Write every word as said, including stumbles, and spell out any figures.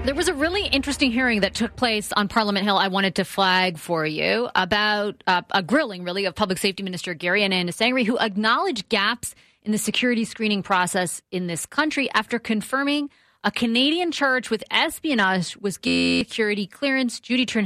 There was a really interesting hearing that took place on Parliament Hill I wanted to flag for you about uh, a grilling, really, of Public Safety Minister Gary Anandasangaree, who acknowledged gaps in the security screening process in this country after confirming a Canadian charge with espionage was security clearance. Judy Trin